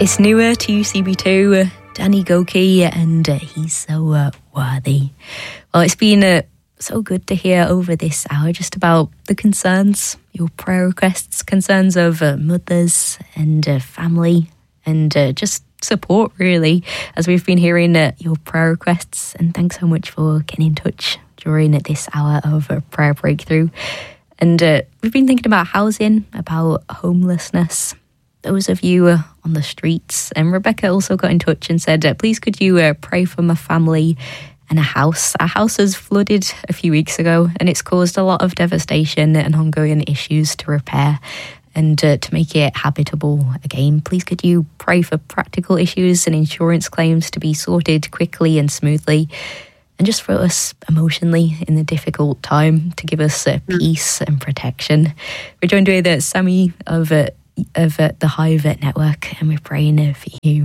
It's newer to CB2, Danny Gokey, and he's so worthy. Well, it's been so good to hear over this hour just about the concerns, your prayer requests, concerns of mothers and family, and just support, really, as we've been hearing your prayer requests. And thanks so much for getting in touch during this hour of Prayer Breakthrough. And we've been thinking about housing, about homelessness, those of you on the streets. And Rebecca also got in touch and said, please could you pray for my family and a house. Our house has flooded a few weeks ago, and it's caused a lot of devastation and ongoing issues to repair and to make it habitable again. Please could you pray for practical issues and insurance claims to be sorted quickly and smoothly, and just for us emotionally in the difficult time, to give us peace and protection. We're joined with Sammy of the Hive Network, and we're praying for you.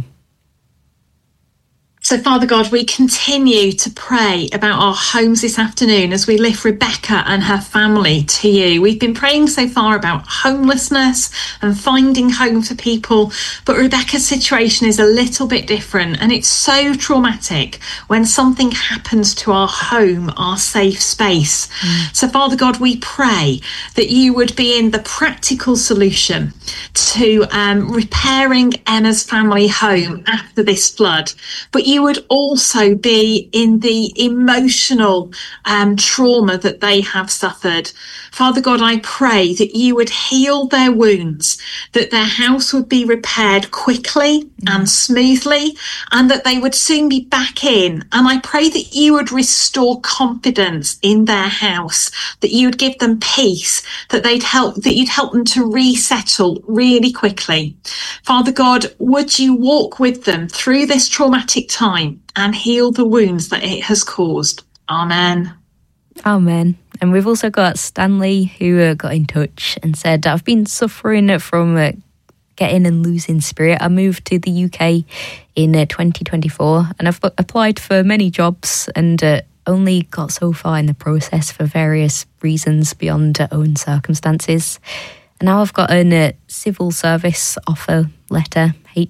So, Father God, we continue to pray about our homes this afternoon as we lift Rebecca and her family to you. We've been praying so far about homelessness and finding home for people, but Rebecca's situation is a little bit different, and it's so traumatic when something happens to our home, our safe space. So, Father God, we pray that you would be in the practical solution to repairing Emma's family home after this flood, but you would also be in the emotional trauma that they have suffered. Father God, I pray that you would heal their wounds, that their house would be repaired quickly and smoothly, and that they would soon be back in. And I pray that you would restore confidence in their house, that you would give them peace, that you'd help them to resettle really quickly. Father God, would you walk with them through this traumatic time and heal the wounds that it has caused. Amen. Amen. And we've also got Stanley, who got in touch and said, I've been suffering from getting and losing spirit. I moved to the UK in 2024, and I've applied for many jobs and only got so far in the process for various reasons beyond own circumstances. And now I've got a civil service offer letter,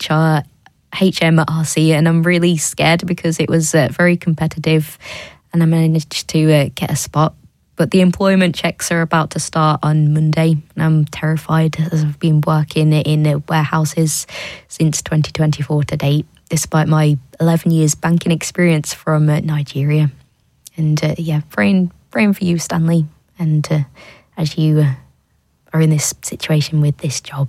HMRC, and I'm really scared because it was very competitive, and I managed to get a spot. But the employment checks are about to start on Monday, and I'm terrified as I've been working in warehouses since 2024 to date, despite my 11 years banking experience from Nigeria. And praying for you, Stanley, and as you are in this situation with this job.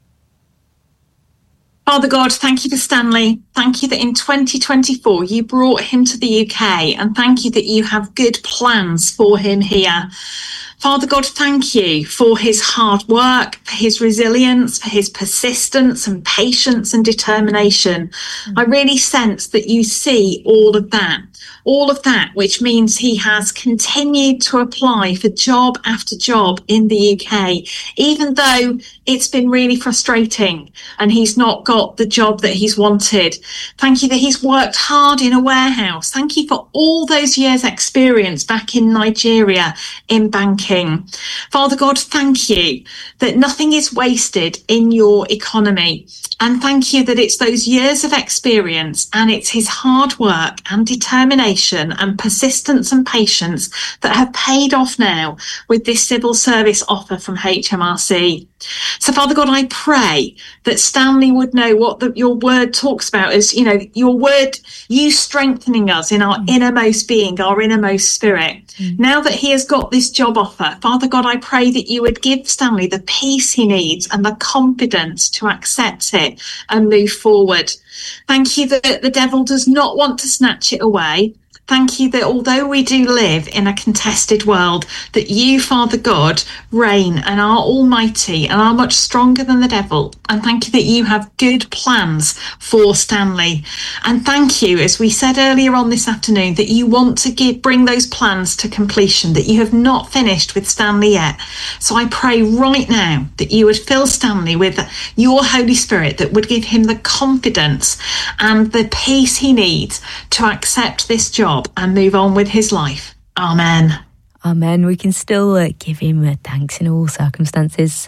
Father God, thank you for Stanley. Thank you that in 2024 you brought him to the UK, and thank you that you have good plans for him here. Father God, thank you for his hard work, for his resilience, for his persistence and patience and determination. I really sense that you see all of that, which means he has continued to apply for job after job in the UK, even though it's been really frustrating and he's not got the job that he's wanted. Thank you that he's worked hard in a warehouse. Thank you for all those years' experience back in Nigeria in banking. Father God, thank you that nothing is wasted in your economy. And thank you that it's those years of experience and it's his hard work and determination and persistence and patience that have paid off now with this civil service offer from HMRC. So, Father God, I pray that Stanley would know what your word talks about as, your word, you strengthening us in our innermost being, our innermost spirit. Now that he has got this job offer, Father God, I pray that you would give Stanley the peace he needs and the confidence to accept it and move forward. Thank you that the devil does not want to snatch it away. Thank you that although we do live in a contested world, that you, Father God, reign and are almighty and are much stronger than the devil. And thank you that you have good plans for Stanley. And thank you, as we said earlier on this afternoon, that you want to bring those plans to completion, that you have not finished with Stanley yet. So I pray right now that you would fill Stanley with your Holy Spirit, that would give him the confidence and the peace he needs to accept this job and move on with his life. Amen. Amen. We can still give him thanks in all circumstances.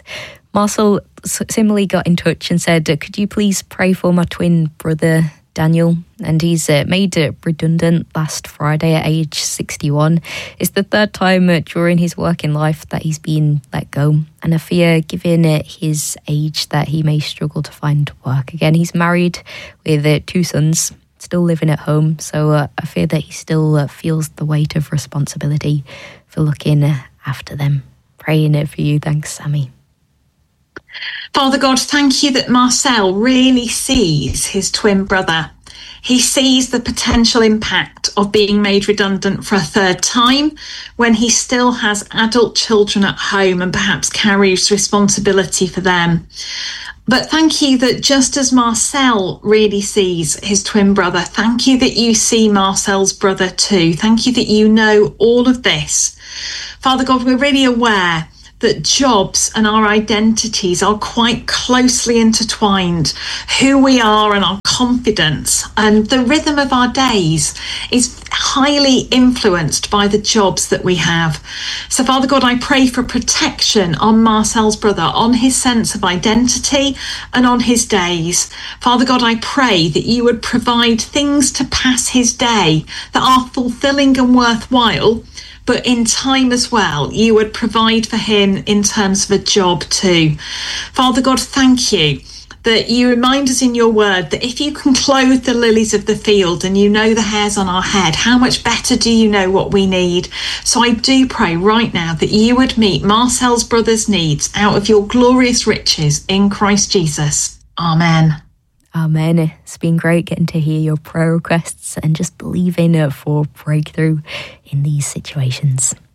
Marcel similarly got in touch and said, could you please pray for my twin brother, Daniel? And he's made redundant last Friday at age 61. It's the third time during his working life that he's been let go. And I fear, given his age, that he may struggle to find work again. He's married with 2 sons, still living at home. So I fear that he still feels the weight of responsibility for looking after them. Praying for you. Thanks, Sammy. Father God, thank you that Marcel really sees his twin brother. He sees the potential impact of being made redundant for a third time when he still has adult children at home and perhaps carries responsibility for them. But thank you that just as Marcel really sees his twin brother, thank you that you see Marcel's brother too. Thank you that you know all of this. Father God, we're really aware that jobs and our identities are quite closely intertwined. Who we are and our confidence and the rhythm of our days is highly influenced by the jobs that we have. So Father God, I pray for protection on Marcel's brother, on his sense of identity and on his days. Father God, I pray that you would provide things to pass his day that are fulfilling and worthwhile, but in time as well, you would provide for him in terms of a job too. Father God, thank you that you remind us in your word that if you can clothe the lilies of the field and you know the hairs on our head, how much better do you know what we need? So I do pray right now that you would meet Marcel's brother's needs out of your glorious riches in Christ Jesus. Amen. Amen. It's been great getting to hear your prayer requests and just believing for breakthrough in these situations.